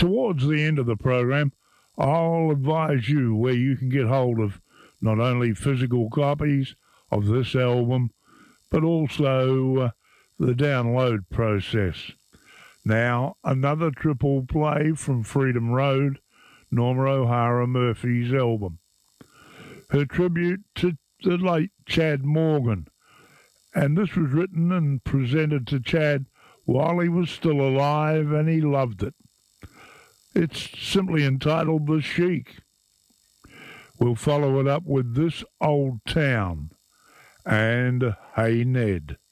Towards the end of the program, I'll advise you where you can get hold of not only physical copies of this album, but also the download process. Now, another triple play from Freedom Road, Norma O'Hara Murphy's album. Her tribute to the late Chad Morgan. And this was written and presented to Chad while he was still alive, and he loved it. It's simply entitled The Sheik. We'll follow it up with This Old Town and Hey Ned.